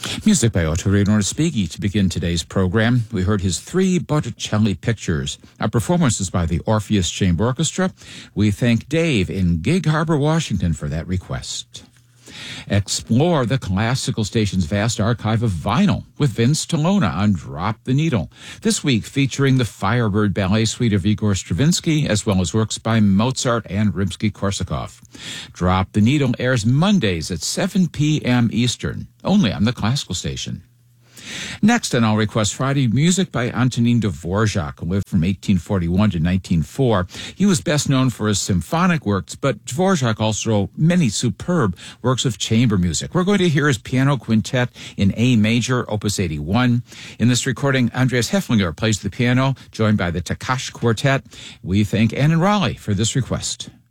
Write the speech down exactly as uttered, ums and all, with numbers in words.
Music by Ottorino Respighi to begin today's program. We heard his three Botticelli pictures. Our performance is by the Orpheus Chamber Orchestra. We thank Dave in Gig Harbor, Washington for that request. Explore the classical station's vast archive of vinyl with Vince Tolona on Drop the Needle. This week featuring the Firebird Ballet Suite of Igor Stravinsky, as well as works by Mozart and Rimsky-Korsakov. Drop the Needle airs Mondays at seven p.m. Eastern, only on the classical station. Next on All Request Friday, music by Antonin Dvorak, who lived from eighteen forty-one to nineteen oh four. He was best known for his symphonic works, but Dvorak also wrote many superb works of chamber music. We're going to hear his piano quintet in A major, opus eighty-one. In this recording, Andreas Hefflinger plays the piano, joined by the Takash Quartet. We thank Ann and Raleigh for this request.